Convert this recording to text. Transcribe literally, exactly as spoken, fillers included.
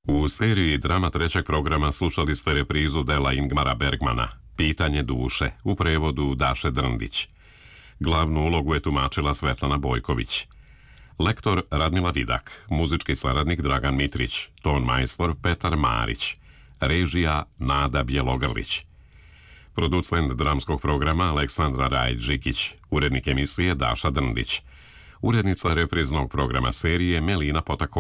U seriji drama trećeg programa slušali ste reprizu dela Ingmara Bergmana Pitanje duše u prevodu Daše Drndić. Glavnu ulogu je tumačila Svetlana Bojković. Lektor Radmila Vidak, muzički saradnik Dragan Mitrić, ton majstor Petar Marić, režija Nada Bjelogrlić. Producent dramskog programa Aleksandra Rajić-Žikić, urednik emisije Daša Drndić, urednica repriznog programa serije Melina Potako.